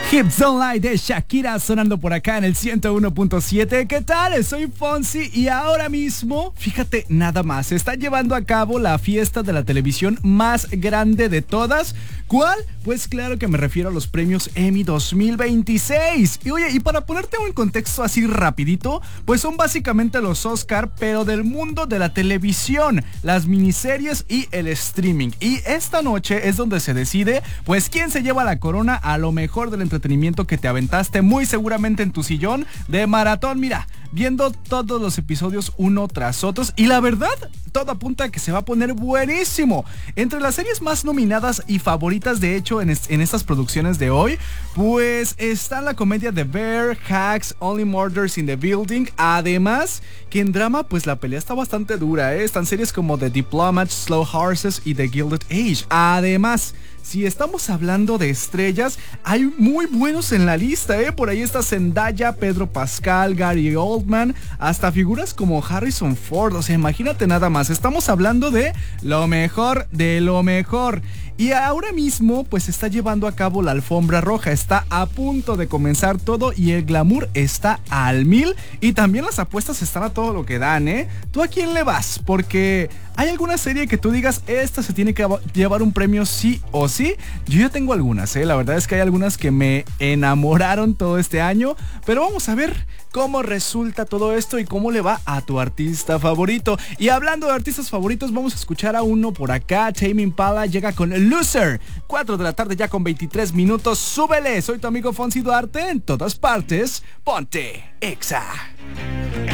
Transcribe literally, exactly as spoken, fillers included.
Hips Don't Lie de Shakira sonando por acá en el ciento uno punto siete. ¿Qué tal? Soy Fonsi y ahora mismo, fíjate nada más, se está llevando a cabo la fiesta de la televisión más grande de todas. ¿Cuál? Pues claro que me refiero a los premios Emmy dos mil veintiséis. Y oye, y para ponerte en contexto así rapidito, pues son básicamente los Oscar, pero del mundo de la televisión, las miniseries y el streaming. Y esta noche es donde se decide, pues quién se lleva la corona a lo mejor del entretenimiento que te aventaste muy seguramente en tu sillón de maratón. Mira, viendo todos los episodios uno tras otros, y la verdad, todo apunta a que se va a poner buenísimo. Entre las series más nominadas y favoritas de hecho en, est- en estas producciones de hoy, pues está la comedia de Bear, Hacks, Only Murders in the Building. Además que en drama pues la pelea está bastante dura, ¿eh? Están series como The Diplomat, Slow Horses y The Gilded Age. Además, si estamos hablando de estrellas, hay muy buenos en la lista, ¿eh? Por ahí está Zendaya, Pedro Pascal, Gary Oldman, hasta figuras como Harrison Ford. O sea, imagínate nada más. Estamos hablando de lo mejor de lo mejor. Y ahora mismo, pues se está llevando a cabo la alfombra roja. Está a punto de comenzar todo y el glamour está al mil. Y también las apuestas están a todo lo que dan, ¿eh? ¿Tú a quién le vas? Porque ¿hay alguna serie que tú digas, esta se tiene que llevar un premio sí o sí? Yo ya tengo algunas, ¿eh? La verdad es que hay algunas que me enamoraron todo este año. Pero vamos a ver cómo resulta todo esto y cómo le va a tu artista favorito. Y hablando de artistas favoritos, vamos a escuchar a uno por acá. Tame Impala llega con Loser. cuatro de la tarde ya con veintitrés minutos. Súbele, soy tu amigo Fonsi Duarte. En todas partes, ponte Exa.